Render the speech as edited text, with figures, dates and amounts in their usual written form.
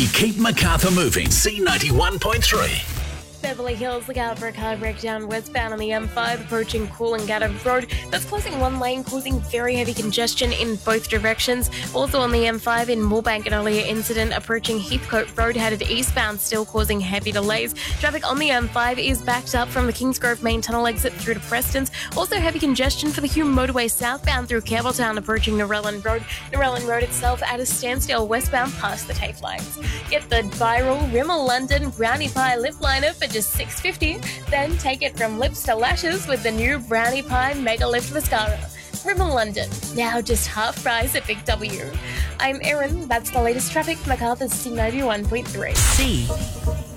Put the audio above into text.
We keep Macarthur moving. C91.3. Beverly Hills, look out for a car breakdown westbound on the M5 approaching Coolangatta Road. That's closing one lane, causing very heavy congestion in both directions. Also on the M5 in Moorebank, an earlier incident approaching Heathcote Road headed eastbound, still causing heavy delays. Traffic on the M5 is backed up from the Kingsgrove main tunnel exit through to Preston's. Also heavy congestion for the Hume motorway southbound through Campbelltown approaching Narellan Road. Narellan Road itself at a standstill westbound past the TAFE lines. Get the viral Rimmel London Brownie Pie lip liner for just $6.50. Then take it from lips to lashes with the new Brownie Pie Mega Lift Mascara. Rimmel London, now just half price at Big W. I'm Erin, that's the latest traffic, Macarthur's C91.3. C